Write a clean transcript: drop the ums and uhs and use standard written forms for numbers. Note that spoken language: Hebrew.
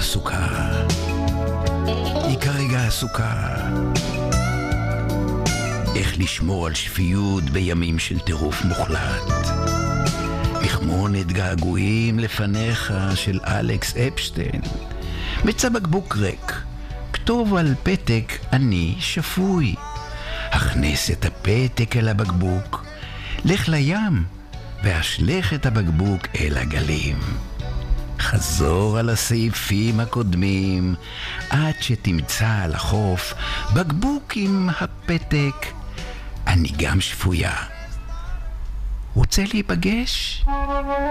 עסוקה. היא כרגע עסוקה. איך לשמור על שפיות בימים של טירוף מוחלט. מחמונת געגועים לפניך של אלכס אפשטיין. מצא בקבוק ריק. כתוב על פתק אני שפוי. הכנס את הפתק אל הבקבוק. לך לים והשלך את הבקבוק אל הגלים. חזור על הסעיפים הקודמים עד שתמצא על החוף בקבוק עם הפתק אני גם שפויה. רוצה להיפגש?